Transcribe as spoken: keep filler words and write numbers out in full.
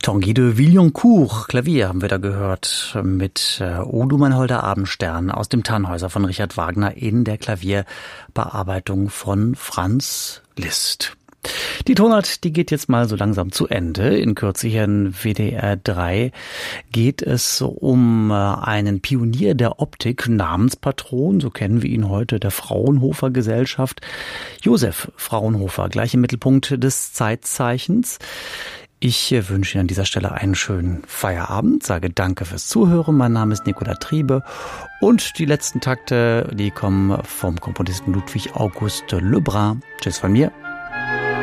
Tanguy de Villancourt, Klavier haben wir da gehört, mit äh, O du mein holder Abendstern aus dem Tannhäuser von Richard Wagner in der Klavierbearbeitung von Franz Liszt. Die Tonart, die geht jetzt mal so langsam zu Ende. In Kürze hier in W D R drei geht es um einen Pionier der Optik, Namenspatron, so kennen wir ihn heute, der Fraunhofer Gesellschaft. Josef Fraunhofer, gleich im Mittelpunkt des Zeitzeichens. Ich wünsche Ihnen an dieser Stelle einen schönen Feierabend, sage danke fürs Zuhören. Mein Name ist Nicolas Triebe und die letzten Takte, die kommen vom Komponisten Ludwig August Lebrun. Tschüss von mir.